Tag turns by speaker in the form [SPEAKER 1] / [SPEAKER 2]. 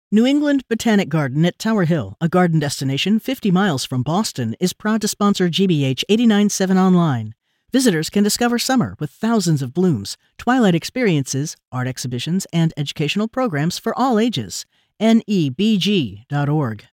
[SPEAKER 1] New England Botanic Garden at Tower Hill, a garden destination 50 miles from Boston, is proud to sponsor GBH 89.7 Online. Visitors can discover summer with thousands of blooms, twilight experiences, art exhibitions, and educational programs for all ages. NEBG.org.